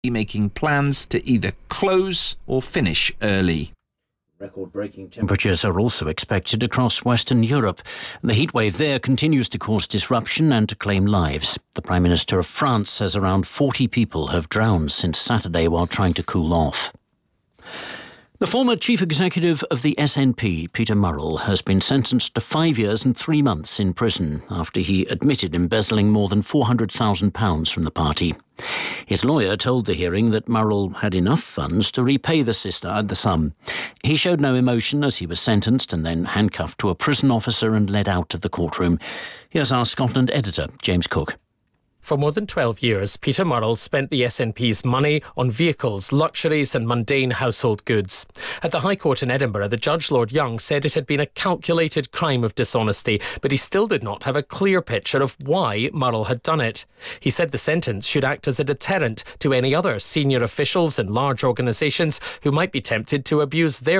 making plans to either close or finish early. Record-breaking temperatures are also expected across Western Europe. The heatwave there continues to cause disruption and to claim lives. The Prime Minister of France says around 40 people have drowned since Saturday while trying to cool off. The former chief executive of the SNP, Peter Murrell, has been sentenced to 5 years and 3 months in prison after he admitted embezzling more than £400,000 from the party. His lawyer told the hearing that Murrell had enough funds to repay the sum. He showed no emotion as he was sentenced and then handcuffed to a prison officer and led out of the courtroom. Here's our Scotland editor, James Cook. For more than 12 years, Peter Murrell spent the SNP's money on vehicles, luxuries and mundane household goods. At the High Court in Edinburgh, the judge, Lord Young, said it had been a calculated crime of dishonesty, but he still did not have a clear picture of why Murrell had done it. He said the sentence should act as a deterrent to any other senior officials in large organisations who might be tempted to abuse their